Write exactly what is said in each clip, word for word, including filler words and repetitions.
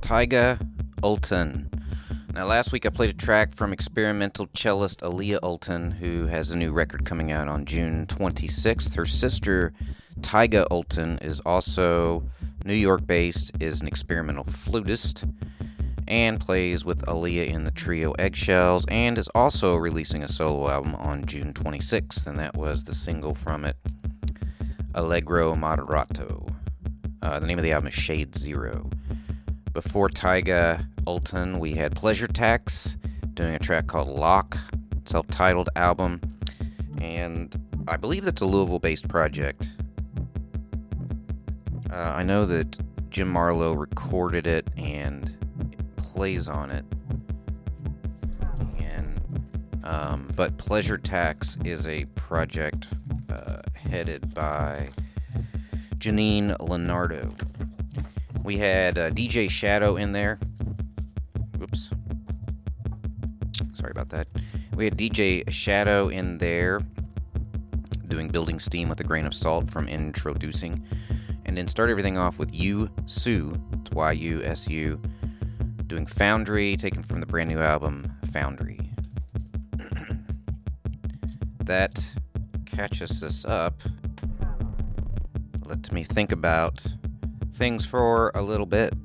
Tyga Ulton. Now, last week I played a track from experimental cellist Aaliyah Ulton, who has a new record coming out on June twenty-sixth. Her sister, Tyga Ulton, is also New York-based, is an experimental flutist, and plays with Aaliyah in the trio Eggshells, and is also releasing a solo album on June twenty-sixth, and that was the single from it, Allegro Moderato. Uh, the name of the album is Shade Zero. Before Tyga Ulton, we had Pleasure Tax doing a track called Lock, self-titled album, and I believe that's a Louisville-based project. Uh, I know that Jim Marlowe recorded it and plays on it, and um, but Pleasure Tax is a project uh, headed by Janine Leonardo. We had uh, D J Shadow in there. Oops. Sorry about that. We had D J Shadow in there doing Building Steam with a Grain of Salt from Introducing. And then start everything off with You Sue, it's Y U S U, doing Foundry, taken from the brand new album Foundry. That catches us up. Let me think about things for a little bit.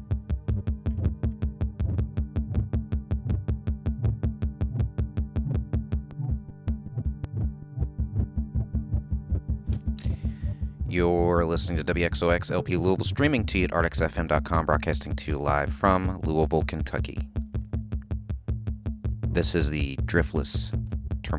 You're listening to W X O X L P Louisville, streaming to you at artx f m dot com, broadcasting to you live from Louisville, Kentucky. This is the Driftless